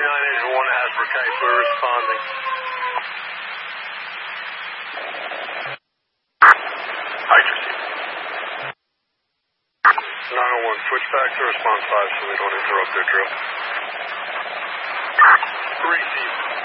Engine 1 Hasbro Kite, we're responding. Height received. 901, switch back to response 5 so we don't interrupt their drill. Receive.